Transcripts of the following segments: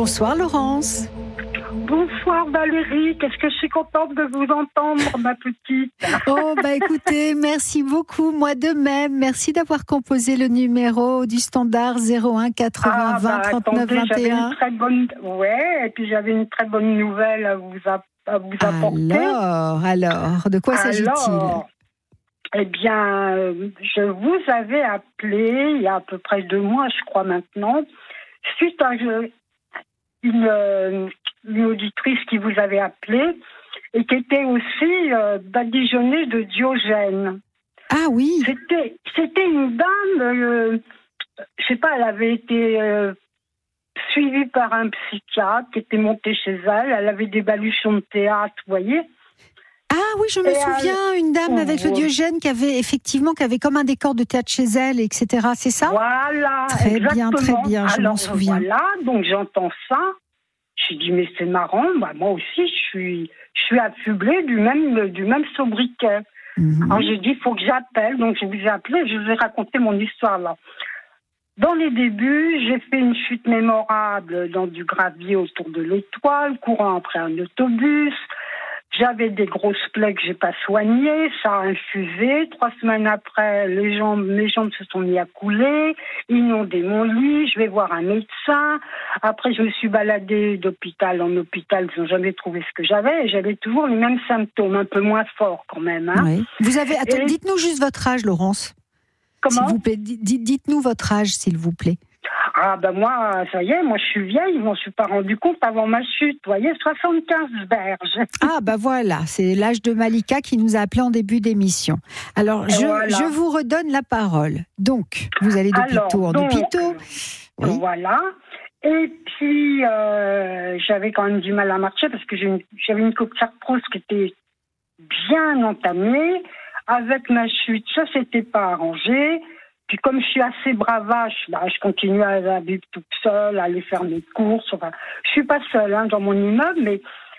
Bonsoir Laurence. Bonsoir Valérie, qu'est-ce que je suis contente de vous entendre, ma petite. Oh écoutez, merci beaucoup, moi de même. Merci d'avoir composé le numéro du standard 01 80 20 39 21. Et puis j'avais une très bonne nouvelle à vous apporter. Alors, de quoi s'agit-il? Eh bien, je vous avais appelé il y a à peu près 2 mois, je crois maintenant, suite à une auditrice qui vous avait appelé et qui était aussi badigeonnée de Diogène. Ah oui. C'était une dame, je sais pas, elle avait été suivie par un psychiatre qui était monté chez elle. Elle avait des baluchons de théâtre, vous voyez. Ah oui, je me souviens, une dame avec le Diogène qui avait comme un décor de théâtre chez elle, etc. C'est ça? Voilà, très exactement. bien, je m'en souviens. Voilà, donc j'entends ça. Je dis mais c'est marrant, moi aussi je suis affublée du même sobriquet. Alors j'ai dit il faut que j'appelle, donc je vous ai appelé, je vous ai raconté mon histoire là. Dans les débuts, j'ai fait une chute mémorable dans du gravier autour de l'Étoile, courant après un autobus. J'avais des grosses plaies que j'ai pas soignées, ça a infusé. 3 semaines après, mes jambes se sont mis à couler, inondé mon lit, je vais voir un médecin. Après, je me suis baladée d'hôpital en hôpital, ils n'ont jamais trouvé ce que j'avais, et j'avais toujours les mêmes symptômes, un peu moins forts quand même. Hein. Oui. Dites-nous juste votre âge, Laurence. Comment ? S'il vous plaît, dites-nous votre âge, s'il vous plaît. Ah moi, ça y est, moi je suis vieille, je m'en suis pas rendu compte avant ma chute, vous voyez, 75 berges. Ah voilà, c'est l'âge de Malika qui nous a appelé en début d'émission. Alors, je vous redonne la parole. Donc, vous allez d'hôpitaux en hôpitaux. Oui. Voilà. Et puis, j'avais quand même du mal à marcher parce que j'avais une coxarthrose qui était bien entamée. Avec ma chute, ça s'était pas arrangé. Puis comme je suis assez bravache, je continue à vivre toute seule, à aller faire mes courses. Enfin, je suis pas seule dans mon immeuble, mais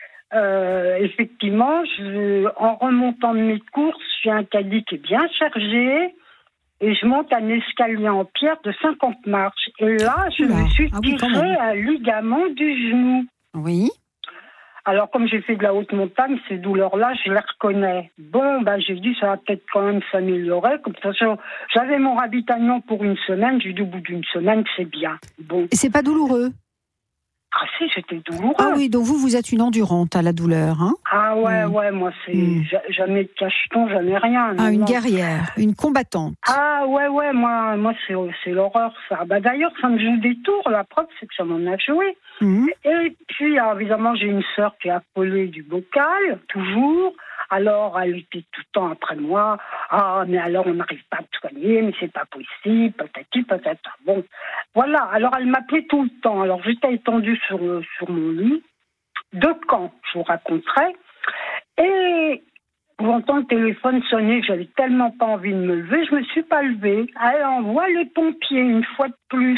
effectivement, en remontant de mes courses, j'ai un caddie qui est bien chargé et je monte un escalier en pierre de 50 marches. Et là, je me suis tiré un ligament du genou. Oui. Alors, comme j'ai fait de la haute montagne, ces douleurs-là, je les reconnais. Bon, j'ai dit, ça va peut-être quand même s'améliorer. Comme ça, j'avais mon ravitaillement pour 1 semaine. J'ai dit, au bout d'1 semaine, c'est bien. Bon. Et c'est pas douloureux? Ah si, c'était douloureux. Ah oui, donc vous êtes une endurante à la douleur, hein? Ah ouais, moi, c'est jamais de cacheton, jamais rien. Ah, une guerrière, une combattante. Ah ouais, moi c'est l'horreur, ça. D'ailleurs, ça me joue des tours. La preuve, c'est que ça m'en a joué. Et puis, évidemment, j'ai une sœur qui est affolée du bocal, toujours. Alors, elle était tout le temps après moi. Ah, mais alors, on n'arrive pas à te soigner, mais c'est pas possible, patati, patata. Bon, voilà. Alors, elle m'appelait tout le temps. Alors, j'étais étendue sur mon lit. De camp, je vous raconterai. Et j'entends le téléphone sonner, j'avais tellement pas envie de me lever, je me suis pas levée. Elle envoie les pompiers une fois de plus.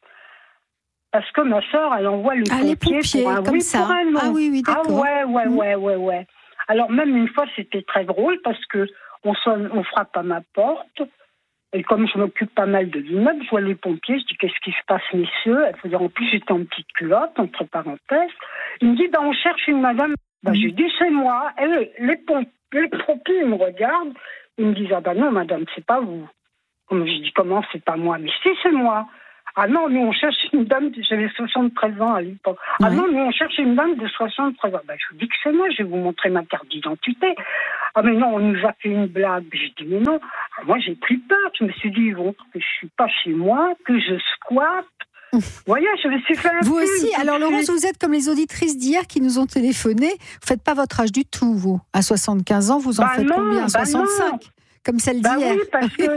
Parce que ma sœur, elle envoie les pompiers pour un comme oui, ça. pour un non. Ah oui, d'accord. Ah ouais. Alors même une fois, c'était très drôle parce que on frappe à ma porte. Et comme je m'occupe pas mal de l'immeuble, je vois les pompiers, je dis qu'est-ce qui se passe, messieurs? Il faut dire en plus j'étais en petite culotte, entre parenthèses. Il me dit on cherche une madame. Je dis c'est moi. Et les pompiers ils me regardent, ils me disent non madame, c'est pas vous. Comme je dis comment c'est pas moi? Mais si, c'est moi. Ah non, nous on cherche une dame, j'avais 73 ans à l'époque. Ah non, nous on cherche une dame de 73 ans. Je vous dis que c'est moi, je vais vous montrer ma carte d'identité. Ah mais non, on nous a fait une blague. J'ai dit mais non. Moi j'ai pris peur, je me suis dit ils vont que je suis pas chez moi, que je squatte. Vous voyez, je me suis fait un Vous aussi, alors Laurence, vous êtes comme les auditrices d'hier qui nous ont téléphoné. Vous faites pas votre âge du tout, vous. À 75 ans, vous en faites combien? 65 comme celle d'hier. Oui, parce que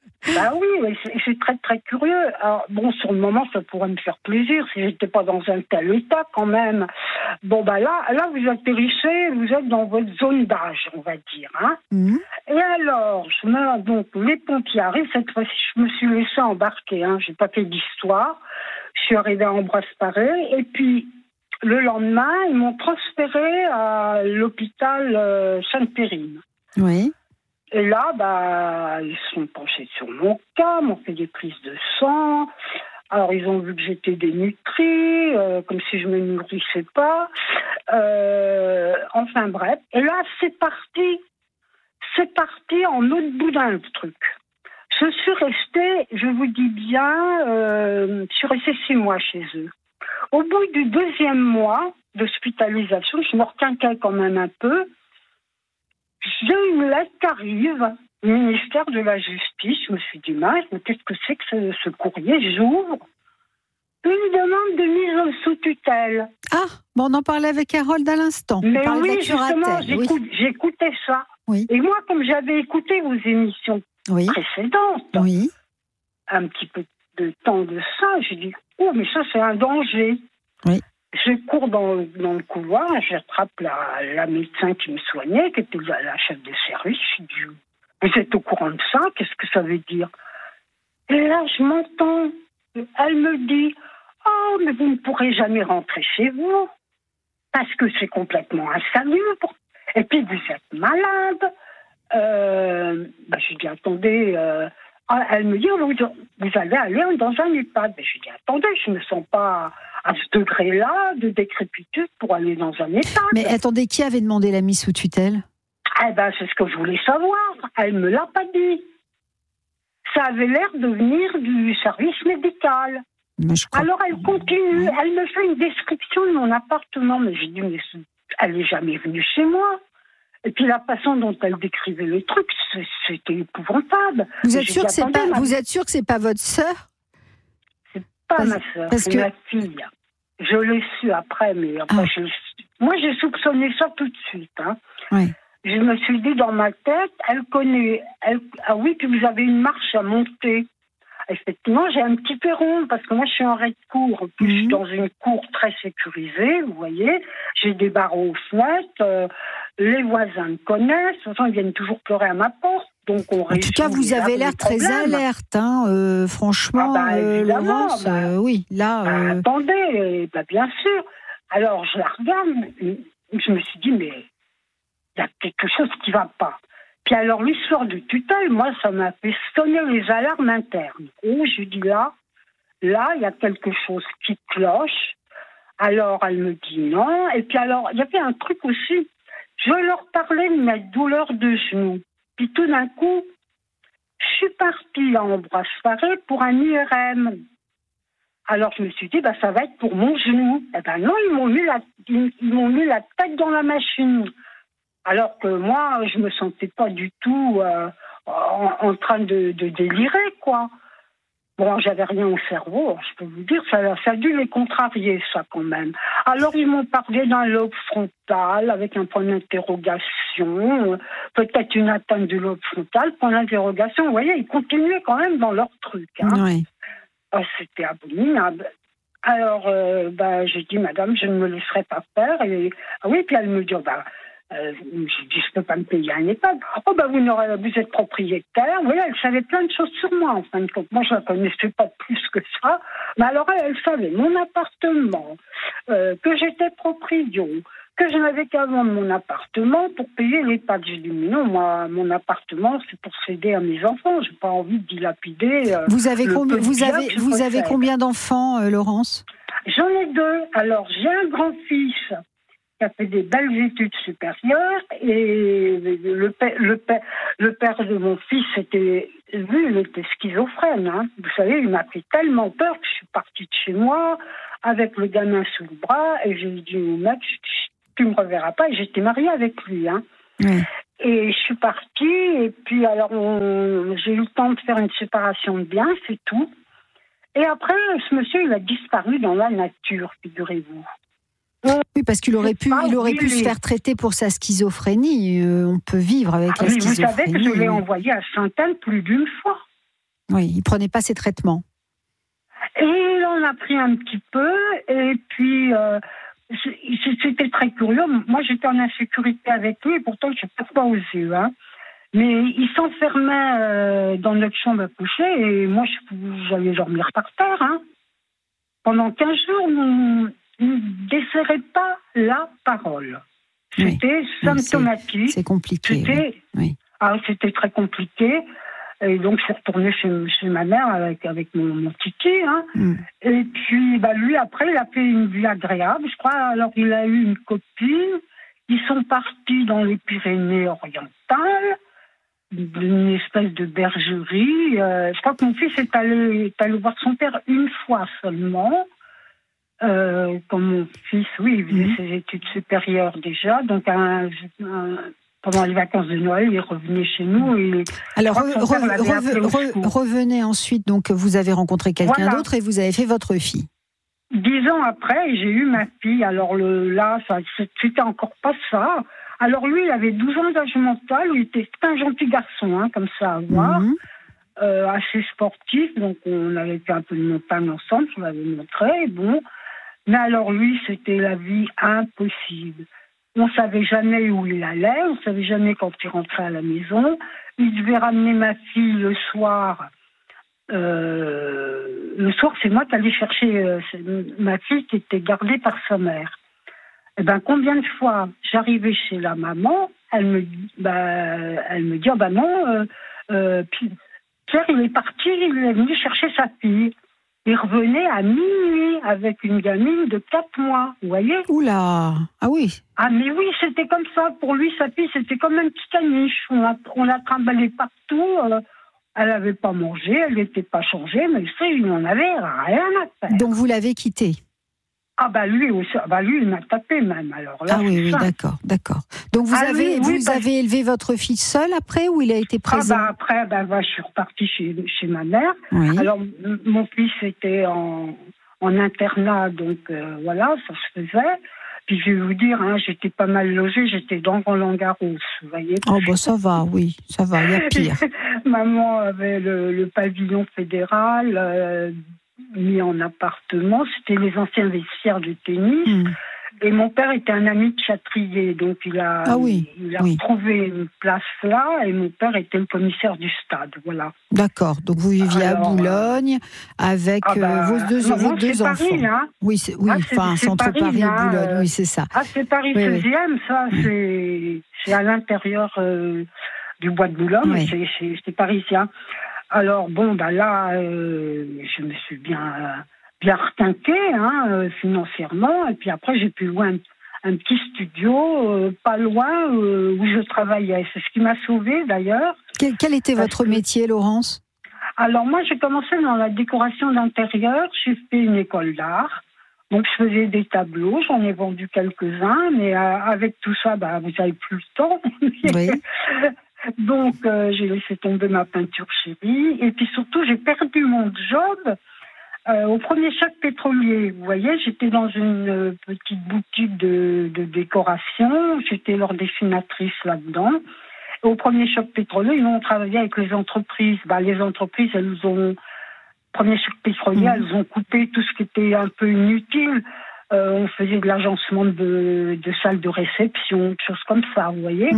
oui, c'est très très curieux. Alors, bon, sur le moment, ça pourrait me faire plaisir si j'étais pas dans un tel état quand même. Bon, là, vous atterrissez, vous êtes dans votre zone d'âge, on va dire. Hein. Et alors, donc, les pompiers arrivent. Cette fois-ci, je me suis laissée embarquer. J'ai pas fait d'histoire. Je suis arrivée à Ambroise-Paré. Et puis, le lendemain, ils m'ont transférée à l'hôpital Sainte-Périne. Oui. Et là, ils se sont penchés sur mon cas, m'ont fait des prises de sang. Alors, ils ont vu que j'étais dénutrie, comme si je ne me nourrissais pas. Enfin, bref. Et là, c'est parti en autre boudin, le truc. Je suis restée, je vous dis bien, je suis restée 6 mois chez eux. Au bout du 2e mois d'hospitalisation, je me requinquais quand même un peu. J'ai une lettre qui arrive du ministère de la Justice. Je me suis dit, mince, mais qu'est-ce que c'est que ce courrier? J'ouvre. Une demande de mise sous tutelle. Ah, bon, on en parlait avec Harold à l'instant. Mais oui, justement, j'écoutais ça. Oui. Et moi, comme j'avais écouté vos émissions précédentes, un petit peu de temps de ça, j'ai dit, oh, mais ça, c'est un danger. Oui. Je cours dans le couloir, j'attrape la médecin qui me soignait, qui était la chef de service. Je dis, vous êtes au courant de ça? Qu'est-ce que ça veut dire? Et là, je m'entends. Elle me dit, oh, mais vous ne pourrez jamais rentrer chez vous, parce que c'est complètement insalubre. Et puis, vous êtes malade. Je dis, attendez... elle me dit, vous allez aller dans un EHPAD. Je lui dis, attendez, je ne me sens pas à ce degré-là de décrépitude pour aller dans un EHPAD. Mais attendez, qui avait demandé la mise sous tutelle? C'est ce que je voulais savoir. Elle ne me l'a pas dit. Ça avait l'air de venir du service médical. Alors elle continue, elle me fait une description de mon appartement. Mais j'ai dit, mais elle n'est jamais venue chez moi. Et puis la façon dont elle décrivait les trucs, c'était épouvantable. Vous êtes sûr que c'est pas votre sœur? C'est pas ma sœur, c'est ma fille. Je l'ai su après, mais enfin, moi j'ai soupçonné ça tout de suite. Hein. Oui. Je me suis dit dans ma tête, elle connaît. Ah oui, puis vous avez une marche à monter. Effectivement, j'ai un petit perron, parce que moi, je suis en rez-de-cour. Je suis dans une cour très sécurisée, vous voyez. J'ai des barreaux aux fenêtres. Les voisins me connaissent. De toute façon, ils viennent toujours pleurer à ma porte. Donc, on en tout cas, vous avez l'air très alerte, hein, franchement. Évidemment. Oui, là... Attendez, bien sûr. Alors, je la regarde. Je me suis dit, mais il y a quelque chose qui ne va pas. Puis alors, l'histoire de tutelle, moi, ça m'a fait sonner les alarmes internes. Et je dis là, il y a quelque chose qui cloche. Alors, elle me dit non. Et puis alors, il y avait un truc aussi. Je leur parlais de ma douleur de genou. Puis tout d'un coup, je suis partie à Ambroise-Paré pour un IRM. Alors, je me suis dit, ça va être pour mon genou. Non, ils m'ont mis la tête dans la machine. Alors que moi, je me sentais pas du tout en train de délirer, quoi. Bon, j'avais rien au cerveau, je peux vous dire, ça a dû les contrarier, ça, quand même. Alors, ils m'ont parlé d'un lobe frontal avec un point d'interrogation, peut-être une atteinte du lobe frontal, point d'interrogation. Vous voyez, ils continuaient quand même dans leur truc. Hein. Oui. C'était abominable. Alors, j'ai dit, madame, je ne me laisserai pas faire. Et, oui, puis elle me dit, je dis, je peux pas me payer un EHPAD. Vous êtes propriétaire. Voilà, elle savait plein de choses sur moi, en fin de compte. Moi, je la connaissais pas plus que ça. Mais alors, elle savait mon appartement, que j'étais proprio, que je n'avais qu'à vendre mon appartement pour payer l'EHPAD. J'ai dit, mais non, moi, mon appartement, c'est pour céder à mes enfants. J'ai pas envie de dilapider. Vous avez combien d'enfants, Laurence? J'en ai 2. Alors, j'ai un grand-fils qui a fait des belles études supérieures, et le père de mon fils il était schizophrène. Hein. Vous savez, il m'a fait tellement peur que je suis partie de chez moi avec le gamin sous le bras, et j'ai dit au mec, tu me reverras pas, et j'étais mariée avec lui. Hein. Oui. Et je suis partie, et puis alors j'ai eu le temps de faire une séparation de biens, c'est tout. Et après, ce monsieur, il a disparu dans la nature, figurez-vous. Oui, parce qu'il aurait pu se faire traiter pour sa schizophrénie. On peut vivre avec la schizophrénie. Vous savez que je l'ai envoyé à Sainte-Anne plus d'une fois. Oui, il ne prenait pas ses traitements. Et il en a pris un petit peu, et puis c'était très curieux. Moi, j'étais en insécurité avec lui, et pourtant, je n'ai pas osé. Hein. Mais il s'enfermait dans notre chambre à coucher, et moi, j'allais dormir par terre. Hein. Pendant 15 jours, ne desserrait pas la parole. C'était symptomatique. C'est compliqué. C'était très compliqué. Et donc, je suis retournée chez ma mère avec mon kiki. Hein. Et puis, lui, après, il a fait une vie agréable, je crois. Alors, il a eu une copine. Ils sont partis dans les Pyrénées-Orientales, d'une espèce de bergerie. Je crois que mon fils est allé voir son père une fois seulement. Comme mon fils, oui, il faisait ses études supérieures déjà. Donc, pendant les vacances de Noël, il revenait chez nous. Et alors, revenez ensuite. Donc, vous avez rencontré quelqu'un d'autre et vous avez fait votre fille. 10 ans après, j'ai eu ma fille. Alors là, c'était encore pas ça. Alors lui, il avait 12 ans d'âge mental. Il était un gentil garçon, hein, comme ça à voir. Assez sportif. Donc, on avait fait un peu de montagne ensemble. Je l'avais montré. Bon. Mais alors lui, c'était la vie impossible. On ne savait jamais où il allait, on ne savait jamais quand il rentrait à la maison. Il devait ramener ma fille le soir. Le soir, c'est moi qui allais chercher ma fille qui était gardée par sa mère. Eh ben, combien de fois j'arrivais chez la maman, elle me dit, oh ben non, Pierre, il est parti, il est venu chercher sa fille. Il revenait à minuit avec une gamine de 4 mois, vous voyez ? Oula, ah oui. Ah mais oui, c'était comme ça. Pour lui, sa fille, c'était comme un petit caniche. On l'a trimballée partout. Elle n'avait pas mangé, elle n'était pas changée, mais il n'en avait rien à faire. Donc vous l'avez quitté ? Ah lui aussi, lui, il m'a tapé même. Alors là, oui, d'accord. Donc vous avez élevé votre fille seule après ou il a été présent ? Après, je suis repartie chez ma mère. Oui. Alors mon fils était en internat, donc voilà, ça se faisait. Puis je vais vous dire, j'étais pas mal logée, j'étais dans Roland-Garros, vous voyez. Ça va, oui, ça va, il y a pire. Maman avait le pavillon fédéral mis en appartement, c'était les anciens vestiaires de tennis. Et mon père était un ami de Châtrier, donc il a retrouvé une place là, et mon père était le commissaire du stade, voilà. D'accord, donc vous viviez à Boulogne avec vos deux enfants. Paris, hein. C'est entre Paris et Boulogne, oui, c'est ça. C'est Paris 16e, ça, c'est à l'intérieur du bois de Boulogne, c'est parisien. Alors là, je me suis bien requinquée financièrement, et puis après j'ai pu louer un petit studio pas loin où je travaillais. C'est ce qui m'a sauvée d'ailleurs. Quel était votre métier, Laurence ? Alors moi j'ai commencé dans la décoration d'intérieur, j'ai fait une école d'art, donc je faisais des tableaux, j'en ai vendu quelques-uns, mais avec tout ça, vous n'avez plus le temps. Oui. Donc, j'ai laissé tomber ma peinture chérie. Et puis surtout, j'ai perdu mon job au premier choc pétrolier. Vous voyez, j'étais dans une petite boutique de décoration. J'étais leur dessinatrice là-dedans. Au premier choc pétrolier, ils ont travaillé avec les entreprises. Les entreprises, premier choc pétrolier, elles ont coupé tout ce qui était un peu inutile. On faisait de l'agencement de salles de réception, des choses comme ça, vous voyez.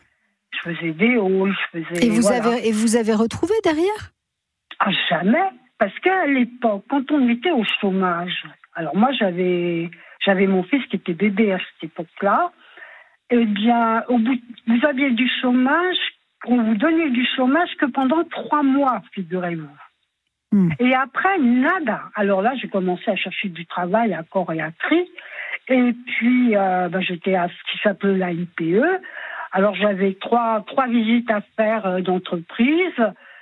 Je faisais des halls, Et vous avez retrouvé derrière ? Jamais, parce qu'à l'époque, quand on était au chômage, alors moi j'avais mon fils qui était bébé à cette époque-là, eh bien, vous aviez du chômage, on vous donnait du chômage que pendant 3 mois, figurez-vous. Et après, nada. Alors là, j'ai commencé à chercher du travail à corps et à cri, et puis j'étais à ce qui s'appelait la NPE. Alors, j'avais trois visites à faire d'entreprise.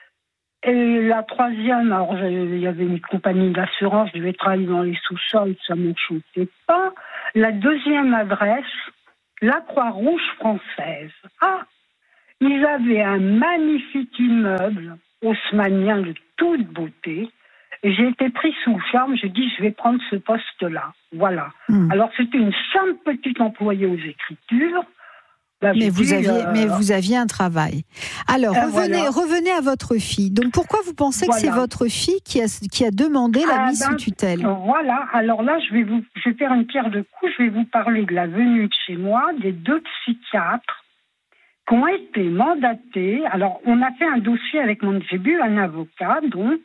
Et la troisième, alors, il y avait une compagnie d'assurance, je devais travailler dans les sous-sols, ça ne m'enchantait pas. La deuxième adresse, la Croix-Rouge française. Ils avaient un magnifique immeuble haussmannien de toute beauté. Et j'ai été pris sous le charme, j'ai dit, je vais prendre ce poste-là. Voilà. Alors, c'était une simple petite employée aux écritures. Mais vous aviez un travail. Alors, revenez à votre fille. Donc, pourquoi vous pensez que c'est votre fille qui a demandé la mise sous tutelle ? Voilà. Alors là, je vais faire une pierre de coups. Je vais vous parler de la venue de chez moi des 2 psychiatres qui ont été mandatés. Alors, on a fait un dossier avec j'ai bu un avocat, donc.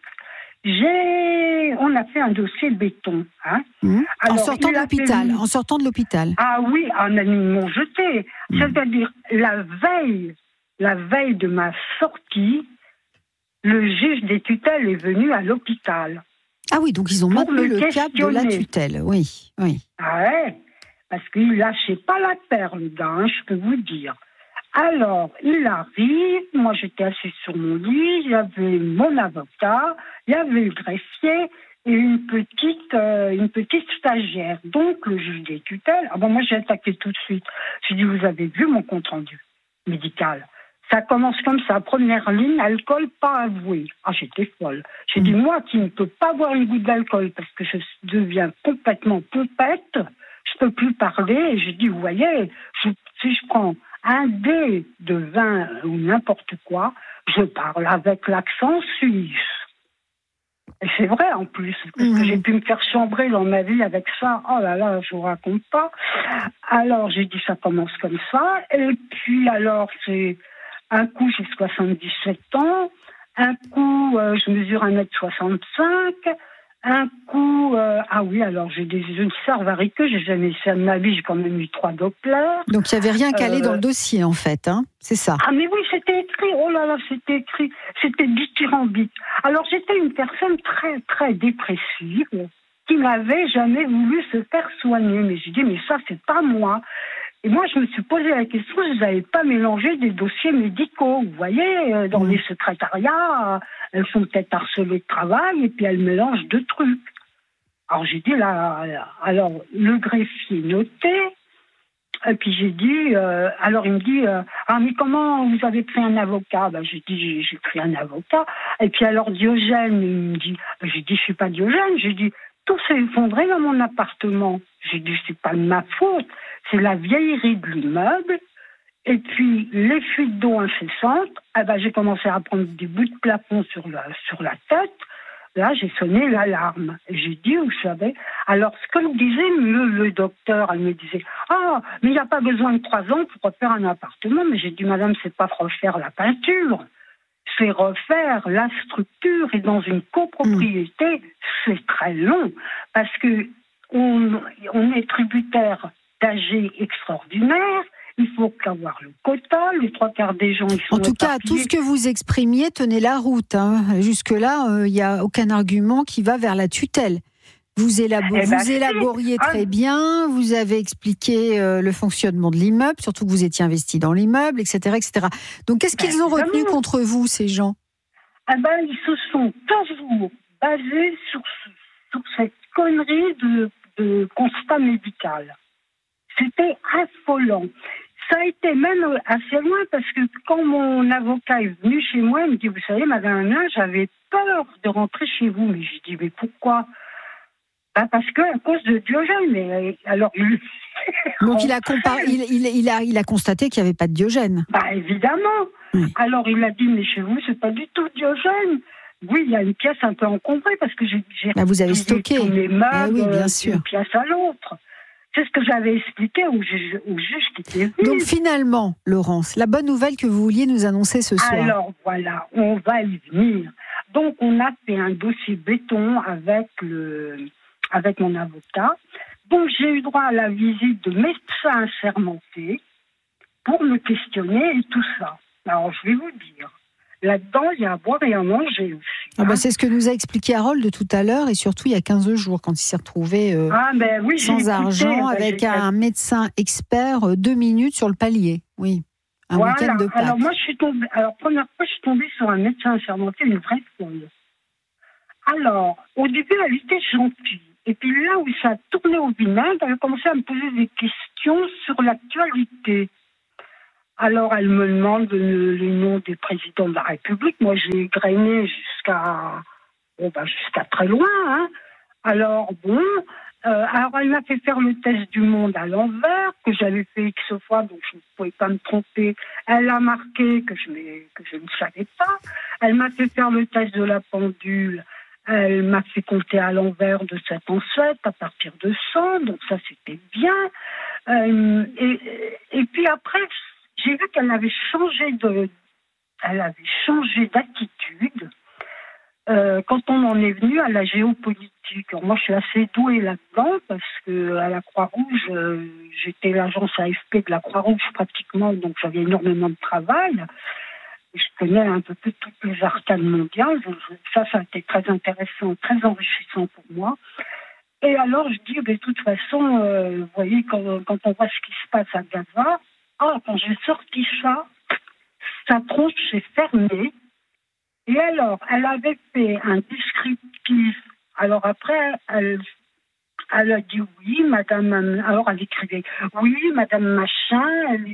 On a fait un dossier béton. Alors, en sortant de l'hôpital. Ah oui, ils m'ont jeté. C'est-à-dire, la veille de ma sortie, le juge des tutelles est venu à l'hôpital. Ah oui, donc ils ont maintenu le cap de la tutelle, oui. Ah ouais, parce qu'il lâchait pas la perle, je peux vous dire. Alors, il arrive, moi j'étais assise sur mon lit, il y avait mon avocat, il y avait le greffier et une petite stagiaire. Donc, le juge des tutelles, moi j'ai attaqué tout de suite. J'ai dit, vous avez vu mon compte-rendu médical? Ça commence comme ça, première ligne, alcool pas avoué. J'étais folle. J'ai dit, moi qui ne peux pas boire une goutte d'alcool parce que je deviens complètement pompette, je peux plus parler. Et j'ai dit, vous voyez, si je prends un dé de vin ou n'importe quoi, je parle avec l'accent suisse. Et c'est vrai en plus, parce que j'ai pu me faire chambrer dans ma vie avec ça. Oh là là, je vous raconte pas. Alors j'ai dit, ça commence comme ça. Et puis alors c'est un coup j'ai 77 ans, un coup je mesure 1m65, un coup alors j'ai une cervariceux, j'ai jamais fait de ma vie, j'ai quand même eu 3 Doppler. Donc il n'y avait rien calé dans le dossier en fait, hein, c'est ça? Ah mais oui, c'était écrit, oh là là, c'était écrit, c'était dithyrambique. Alors j'étais une personne très très dépressive qui n'avait jamais voulu se faire soigner, mais j'ai dit mais ça c'est pas moi. Et moi, je me suis posé la question, je n'avais pas mélangé des dossiers médicaux. Vous voyez, dans les secrétariats, elles sont peut-être harcelées de travail et puis elles mélangent 2 trucs. Alors j'ai dit, alors le greffier noté, et puis j'ai dit, alors il me dit, mais comment vous avez pris un avocat? J'ai dit, j'ai pris un avocat. Et puis alors Diogène, il me dit, j'ai dit, je suis pas Diogène, j'ai dit, tout s'est effondré dans mon appartement. J'ai dit, c'est pas de ma faute, c'est la vieillerie de l'immeuble. Et puis, les fuites d'eau incessantes, j'ai commencé à prendre des bouts de plafond sur la tête. Là, j'ai sonné l'alarme. Et j'ai dit, vous savez, alors ce que me disait le docteur, elle me disait, mais il n'y a pas besoin de 3 ans pour refaire un appartement. Mais j'ai dit, madame, c'est pas refaire la peinture. C'est refaire la structure, et dans une copropriété, c'est très long parce que on est tributaire d'AG extraordinaires. Il faut avoir le quota, les 3/4 des gens. En tout cas, tout ce que vous exprimiez tenait la route. Jusque-là, il n'y a aucun argument qui va vers la tutelle. Vous élaboriez très bien, vous avez expliqué le fonctionnement de l'immeuble, surtout que vous étiez investi dans l'immeuble, etc., etc. Donc, qu'est-ce qu'ils ont retenu contre vous, ces gens? Ils se sont toujours basés sur cette connerie de constat médical. C'était affolant. Ça a été même assez loin parce que quand mon avocat est venu chez moi, il me dit, vous savez, madame Anna, j'avais peur de rentrer chez vous. Mais j'ai dit, mais pourquoi? Parce que à cause de Diogène. Mais alors donc il a constaté qu'il n'y avait pas de Diogène. Évidemment. Oui. Alors il a dit, mais chez vous c'est pas du tout Diogène. Oui, il y a une pièce un peu encombrée parce que j'ai vous avez stocké tous mes meubles oui, bien sûr. d'une pièce à l'autre. C'est ce que j'avais expliqué au juge qui était venu. Donc finalement, Laurence, la bonne nouvelle que vous vouliez nous annoncer ce soir. Alors voilà, on va y venir. Donc on a fait un dossier béton avec mon avocat. Donc j'ai eu droit à la visite de médecins assermentés pour me questionner et tout ça. Alors je vais vous dire, là-dedans il y a à boire et à manger aussi. C'est ce que nous a expliqué Harold tout à l'heure et surtout il y a 15 jours quand il s'est retrouvé sans argent avec un médecin expert 2 minutes sur le palier. Oui, un week-end de Pâques. Alors moi première fois je suis tombée sur un médecin assermenté, une vraie folle. Alors au début elle était gentille. Et puis là où ça a tourné au vinaigre, elle a commencé à me poser des questions sur l'actualité. Alors elle me demande le nom des présidents de la République. Moi j'ai grainé jusqu'à très loin. Alors elle m'a fait faire le test du monde à l'envers, que j'avais fait X fois, donc je ne pouvais pas me tromper. Elle a marqué que je ne savais pas. Elle m'a fait faire le test de la pendule. Elle m'a fait compter à l'envers de 7 en 7 à partir de 100, donc ça c'était bien. Et puis après, j'ai vu qu'elle avait changé d'attitude quand on en est venu à la géopolitique. Alors moi je suis assez douée là-dedans parce que à la Croix-Rouge, j'étais l'agence AFP de la Croix-Rouge pratiquement, donc j'avais énormément de travail. Je connais un peu toutes les arcanes mondiales. Ça a été très intéressant, très enrichissant pour moi. Et alors, je dis, de toute façon, vous voyez, quand on voit ce qui se passe à Gaza, quand j'ai sorti ça, sa tronche s'est fermée. Et alors, elle avait fait un descriptif. Alors après, elle a dit oui, madame. Alors, elle écrivait oui, madame machin.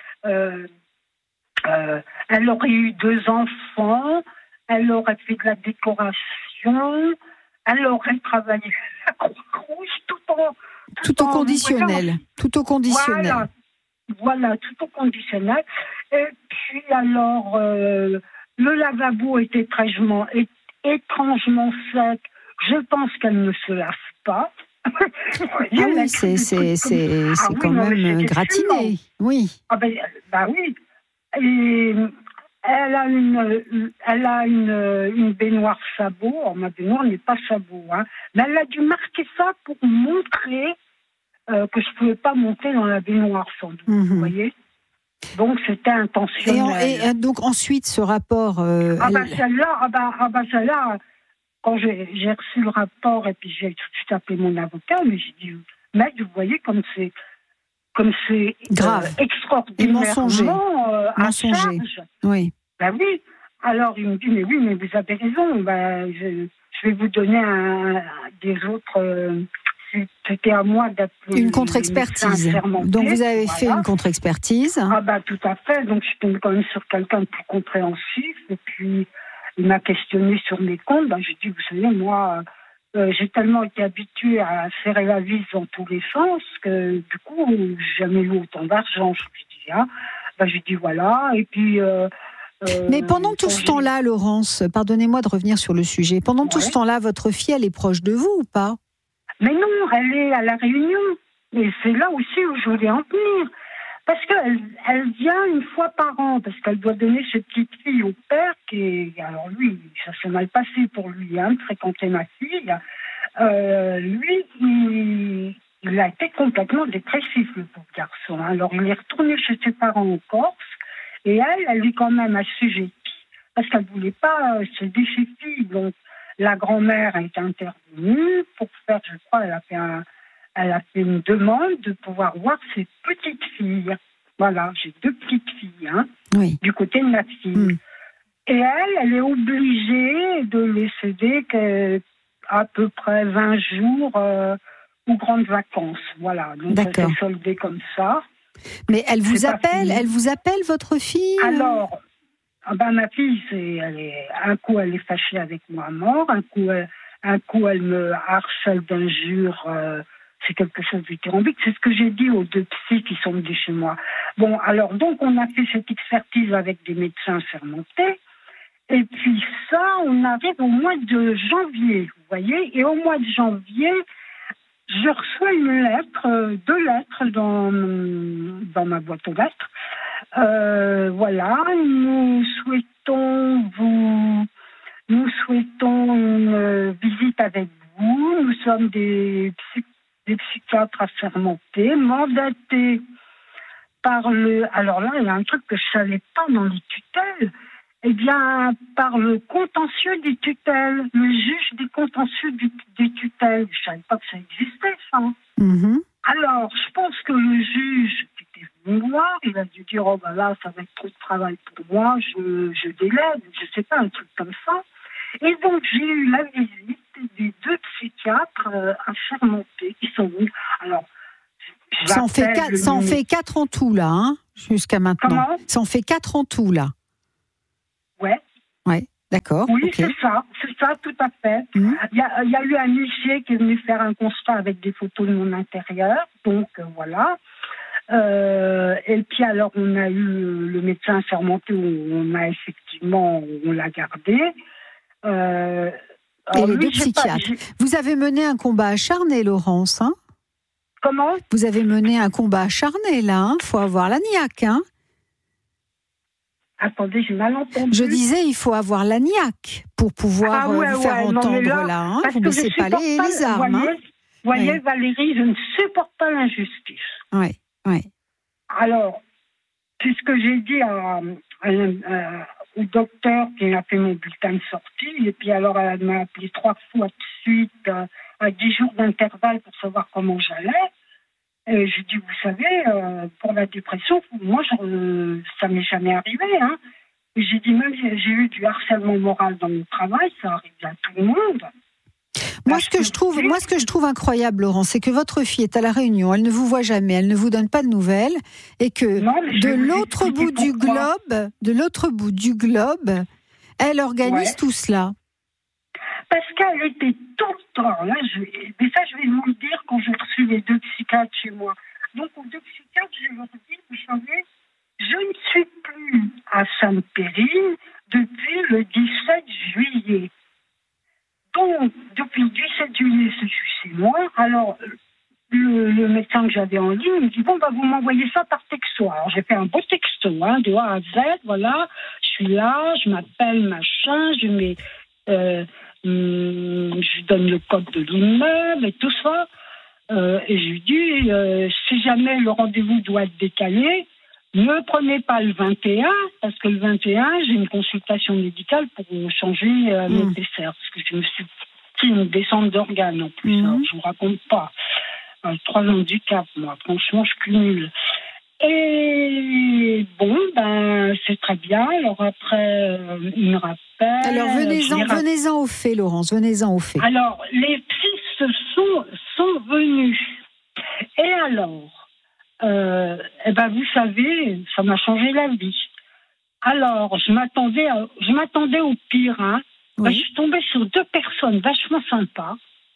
Elle aurait eu 2 enfants. Elle aurait fait de la décoration. Elle aurait travaillé à Croix-Rouge tout au conditionnel. Tout au conditionnel. Voilà, tout au conditionnel. Et puis alors, le lavabo était étrangement sec. Je pense qu'elle ne se lave pas. Oui, c'est quand même gratiné. Oui. Bah oui. Et elle a une baignoire sabot. Alors, ma baignoire n'est pas sabot, hein. Mais elle a dû marquer ça pour montrer que je ne pouvais pas monter dans la baignoire, sans doute. Vous voyez. Donc, c'était intentionnel. Et donc, ensuite, ce rapport... Celle-là, quand j'ai reçu le rapport, et puis j'ai tout de suite appelé mon avocat, mais j'ai dit, mec, vous voyez comme c'est grave, extraordinairement à charge. Oui. Ben oui. Alors, il me dit, mais oui, mais vous avez raison. Je vais vous donner des autres... C'était à moi d'appeler une contre-expertise. Donc vous avez fait une contre-expertise. Tout à fait. Donc je suis tombée quand même sur quelqu'un de plus compréhensif. Et puis il m'a questionné sur mes comptes. J'ai dit, vous savez, moi, j'ai tellement été habituée à serrer la vis dans tous les sens que du coup, j'ai jamais eu autant d'argent. Je dis voilà. Et puis. Mais pendant tout ce temps-là, Laurence, pardonnez-moi de revenir sur le sujet. Pendant tout ce temps-là, votre fille, elle est proche de vous ou pas ? Mais non, elle est à La Réunion. Et c'est là aussi où je voulais en venir. Parce qu'elle vient une fois par an, parce qu'elle doit donner ses petites filles au père, alors lui, ça s'est mal passé pour lui, de fréquenter ma fille. Lui, il a été complètement dépressif, le pauvre garçon. Alors il est retourné chez ses parents en Corse, et elle est quand même assujettie, parce qu'elle ne voulait pas se déchirer. Donc, la grand-mère a été intervenue pour faire, je crois, elle a fait une demande de pouvoir voir ses petites filles. Voilà, j'ai 2 petites filles, du côté de ma fille. Et elle est obligée de les céder à peu près 20 jours aux grandes vacances. Voilà, donc ça s'est soldé comme ça. Mais elle vous appelle votre fille Alors... ma fille, un coup elle est fâchée avec moi à mort, un coup elle me harcèle d'injures, c'est quelque chose de dithyrambique. C'est ce que j'ai dit aux 2 psys qui sont venus chez moi. Bon, alors donc on a fait cette expertise avec des médecins assermentés, et puis ça, on arrive au mois de janvier, vous voyez, et au mois de janvier, je reçois 2 lettres dans ma boîte aux lettres. Voilà, nous souhaitons une visite avec vous. Nous sommes des psychiatres assermentés, mandatés par alors là, il y a un truc que je savais pas dans les tutelles. Eh bien, par le contentieux des tutelles, le juge des contentieux des tutelles. Je savais pas que ça existait, ça. Alors, je pense que le juge qui était venu me voir, il a dû dire, là, ça va être trop de travail pour moi, je délègue, je sais pas, un truc comme ça. Et donc, j'ai eu la visite des 2 psychiatres assermentés qui sont venus. Alors, ça en fait 4 en tout, là, jusqu'à maintenant. Comment ? Ça en fait 4 en tout, là. Ouais, d'accord. Oui, okay. C'est ça, tout à fait. Il y a eu un huissier qui est venu faire un constat avec des photos de mon intérieur, donc voilà. Et puis alors, on a eu le médecin assermenté où on l'a gardé. Et les 2 psychiatres. Vous avez mené un combat acharné, Laurence, hein ? Comment ? Vous avez mené un combat acharné, là, faut avoir la niaque, hein ? Attendez, j'ai mal entendu. Je disais, il faut avoir la niaque pour pouvoir vous faire entendre, là. Hein, vous ne baissez pas les armes. Vous voyez, Valérie, je ne supporte pas l'injustice. Oui. Alors, puisque j'ai dit au docteur qui a fait mon bulletin de sortie. Et puis alors, elle m'a appelé 3 fois de suite, à 10 jours d'intervalle pour savoir comment j'allais. Et je dis, vous savez, pour la dépression, moi, ça m'est jamais arrivé. Hein. Et j'ai dit, même j'ai eu du harcèlement moral dans mon travail, ça arrive à tout le monde. Moi, ce que je trouve incroyable, Laurent, c'est que votre fille est à La Réunion, elle ne vous voit jamais, elle ne vous donne pas de nouvelles, et que de l'autre bout du globe, elle organise tout cela. Parce qu'elle était tout le temps là. Mais ça, je vais vous le dire quand j'ai reçu les 2 psychiatres chez moi. Donc, aux 2 psychiatres, je leur ai dit, vous savez, je ne suis plus à Sainte-Périne depuis le 17 juillet. Donc, depuis le 17 juillet, je suis chez moi. Alors, le médecin que j'avais en ligne me dit, bon, vous m'envoyez ça par texto. Alors, j'ai fait un beau texto, de A à Z, voilà. Je suis là, je m'appelle, machin, je mets... je donne le code de l'immeuble et tout ça. Et je lui dis, si jamais le rendez-vous doit être décalé, ne prenez pas le 21, parce que le 21, j'ai une consultation médicale pour changer mes PCR, parce que je me suis fait une descente d'organes en plus. Alors, je ne vous raconte pas. 3 handicaps, moi, franchement, je cumule. Et bon, c'est très bien. Alors après, il me rappelle. Alors venez-en aux faits, Laurence, venez-en aux faits. Alors, les psys sont venus. Et alors, vous savez, ça m'a changé la vie. Alors, je m'attendais au pire. Hein. Oui. Je suis tombée sur 2 personnes vachement sympas.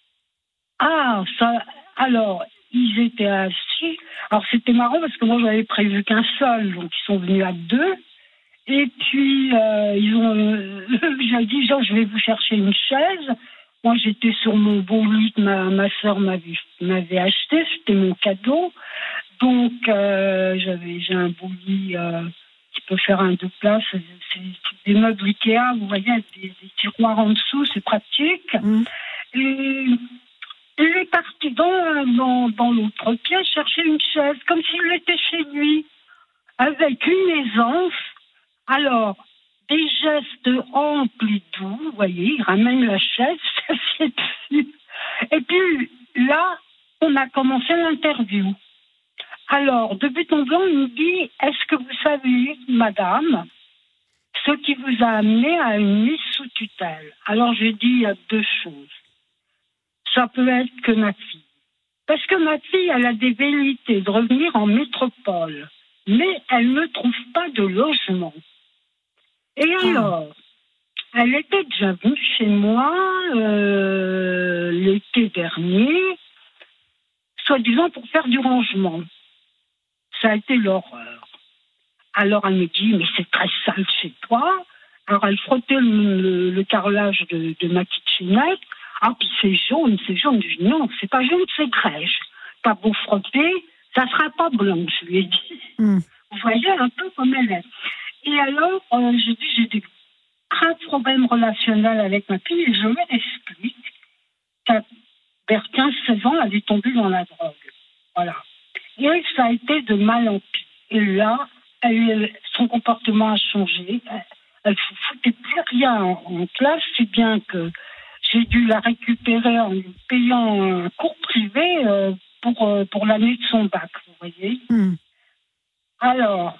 Alors, ils étaient assis. Alors, c'était marrant parce que moi, j'avais prévu qu'un seul. Donc, ils sont venus à 2. Et puis, j'ai dit, je vais vous chercher une chaise. Moi, j'étais sur mon beau lit que ma soeur m'avait acheté. C'était mon cadeau. Donc, j'ai un beau lit qui peut faire un 2 places. C'est des meubles Ikea, vous voyez, avec des tiroirs en dessous, c'est pratique. Et il est parti dans l'autre pièce chercher une chaise, comme s'il était chez lui, avec une aisance. Alors, des gestes amples et doux, vous voyez, il ramène la chaise, s'assied dessus. Et puis là, on a commencé l'interview. Alors, de but en blanc, il me dit, est-ce que vous savez, madame, ce qui vous a amené à une mise sous tutelle? Alors, j'ai dit, il y a 2 choses. Ça peut être que ma fille. Parce que ma fille, elle a des velléités de revenir en métropole, mais elle ne trouve pas de logement. Et alors, elle était déjà venue chez moi l'été dernier, soi-disant pour faire du rangement. Ça a été l'horreur. Alors elle me dit, mais c'est très sale chez toi. Alors elle frottait le carrelage de ma kitchenette. Puis c'est jaune. Je dis, non, c'est pas jaune, c'est grège. T'as beau frotter, ça sera pas blanc, je lui ai dit. Vous voyez un peu comme elle est. Et alors, j'ai des graves problèmes relationnels avec ma fille et je lui explique qu'à vers 15-16 ans, elle est tombée dans la drogue. Voilà. Et ça a été de mal en pire. Et là, son comportement a changé. Elle ne foutait plus rien en classe, si bien que j'ai dû la récupérer en lui payant un cours privé pour l'année de son bac, vous voyez. Alors,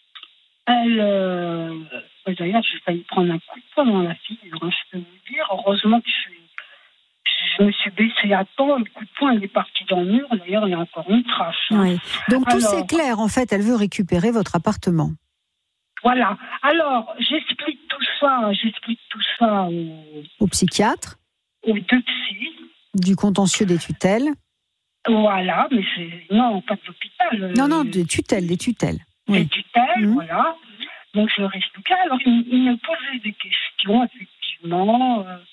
d'ailleurs, j'ai failli prendre un coup de poing dans la figure, je peux vous dire. Heureusement que je me suis baissée à temps, le coup de poing il est parti dans le mur, d'ailleurs il y a encore une trace. Oui. Donc tout c'est clair, en fait, elle veut récupérer votre appartement. Voilà. Alors, j'explique tout ça au psychiatre, aux 2 psys. Du contentieux des tutelles. Voilà, mais non, pas de l'hôpital. Non, des tutelles. Des tutelles, voilà. Donc je leur expliquais. Alors, ils me posaient des questions, effectivement.